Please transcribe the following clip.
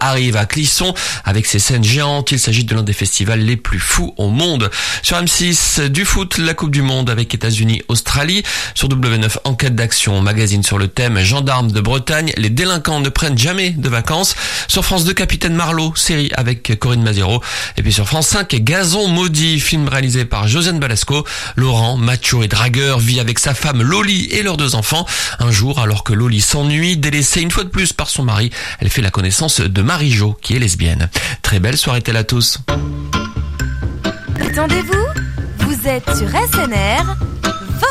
arrive à Clisson avec ses scènes géantes. Il s'agit de l'un des festivals les plus fous au monde. Sur M6, du foot, la Coupe du Monde avec États-Unis-Australie. Sur W9, enquête d'action, magazine sur le thème gendarmes de Bretagne. Les délinquants ne prennent jamais de vacances. Sur France 2, Capitaine Marlowe, série avec Corinne Maziero. Et puis sur France 5, Gazon maudit, film réalisé par Josiane Balasco. Laurent, macho et dragueur, vit avec sa femme Loli et leurs 2 enfants. Un jour, alors que Loli s'ennuie, délaissée une fois de plus par son mari, elle fait la connaissance de Marie-Jo, qui est lesbienne. Très belle soirée-telle à tous. Attendez-vous, vous êtes sur SNR.